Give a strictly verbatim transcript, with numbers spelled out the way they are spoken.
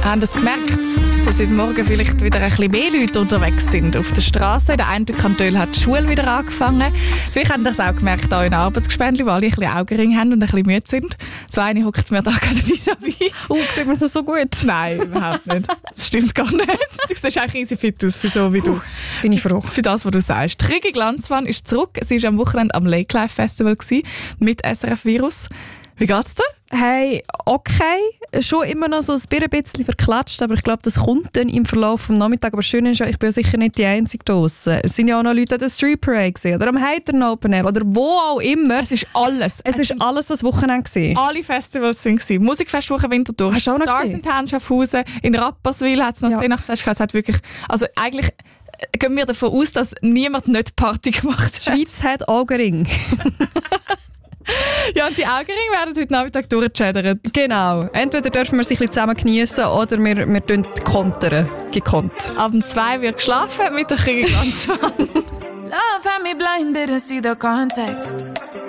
Haben Sie es gemerkt, dass heute Morgen vielleicht wieder ein bisschen mehr Leute unterwegs sind auf der Straße? In den einen Kantonen hat die Schule wieder angefangen. Vielleicht haben Sie es auch gemerkt hier in Arbeitsgespendli, wo alle ein bisschen Augenring haben und ein bisschen müde sind. So eine hockt mir da gerade vis-à-vis. Oh, sieht man das so gut? Nein, überhaupt nicht. Das stimmt gar nicht. Du siehst eigentlich easy fit aus, für so wie du. Bin ich froh. Für das, was du sagst. Die Rigi Glanzmann ist zurück. Sie war am Wochenende am Lake Life Festival mit S R F Virus. Wie geht's dir? Hey, okay. Schon immer noch so ein bisschen verklatscht, aber ich glaube, das kommt dann im Verlauf des Nachmittags. Aber schön ist ja, ich bin ja sicher nicht die Einzige draussen. Es sind ja auch noch Leute an der Street Parade gewesen, oder am Heitern Open Air oder wo auch immer. Es ist alles. Es, es ist alles das Wochenende gewesen. Alle Festivals waren gewesen. Musikfestwoche Winterthur, Hast du auch noch Stars gesehen? in Town Schaffhausen, in Rapperswil hat es noch Ja. das Weihnachtsfest gehabt. Es hat wirklich, also eigentlich gehen wir davon aus, dass niemand nicht Party gemacht Die hat. Schweiz hat Augenring. Ja, und die Augenringe werden heute Nachmittag durchgeschädert. Genau. Entweder dürfen wir sich ein bisschen zusammen geniessen oder wir, wir tun kontern. Gekonnt. Ab um zwei wird geschlafen mit der Rigi Glanzmann. Love had me blind, didn't see the context.